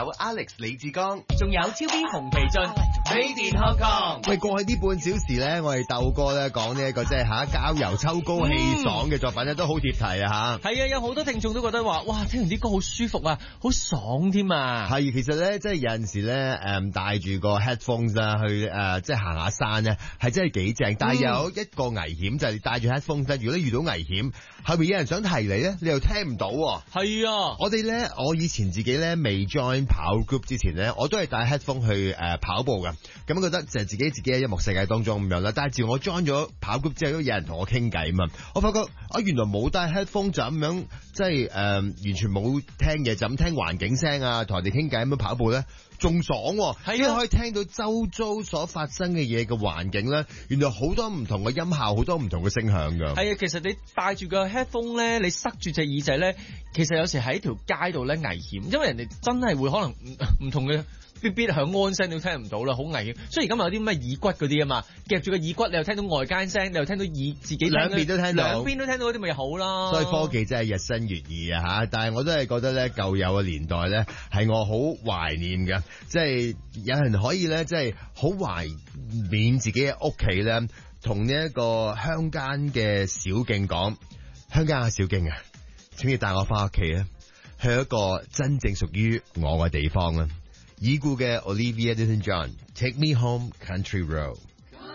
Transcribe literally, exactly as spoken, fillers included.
有 Alex 李志剛， 仲有超 B 洪其俊 Made in Hong Kong。 喂，過去呢半小時咧，我哋鬥哥咧講呢一個即係嚇郊遊秋高氣爽嘅作品咧，都好貼題啊嚇。 係啊，有好多聽眾都覺得話，哇，聽完啲歌好舒服啊，好爽添啊。 係，其實咧，即係有陣時咧，誒帶住個 headphones 啊，去誒即係行下山咧，係真係幾正。但係有一個危險就係你帶住 headphones 咧，如果你遇到危險，後面有人想提你咧，你又聽唔到。 係啊， 我哋咧，我以前自己咧未 join 跑 group 之前咧，我都係帶 headphone 去誒、呃、跑步嘅。咁覺得就係自己自己喺音樂世界當中咁樣啦。但係自我 join 咗跑 group 之後，都有人同我傾偈嘛。我發覺啊，原來冇帶 headphone 就咁樣，即係誒、呃、完全冇聽嘢，就咁聽環境聲啊，同人哋傾偈咁樣跑步咧，仲爽喎。係啊，因為可以聽到周遭所發生嘅嘢嘅環境咧，原來好多唔同嘅音效，好多唔同嘅聲響㗎。 係啊，其實你帶住個 headphone 咧，你塞住隻耳仔咧，其實有時喺條街度咧危險，因為人哋真係會可能唔唔同嘅。嗶嗶響安聲都聽唔到啦，好危險。所以而家咪有啲咩耳骨嗰啲啊嘛，夾住個耳骨，你又聽到外間聲，你又聽到耳自己兩邊都聽到， 兩邊都聽到嗰啲咪好啦。 所以科技真係日新月異啊嚇！但係我都係覺得咧，舊有嘅年代咧係我好懷念嘅，即係有人可以咧，即係好懷念自己嘅屋企咧，同呢一個鄉間嘅小徑講，鄉間嘅小徑啊，請你帶我翻屋企啊，去一個真正屬於我嘅地方啊！已故嘅 Olivia Newton-John，Take Me Home Country Road。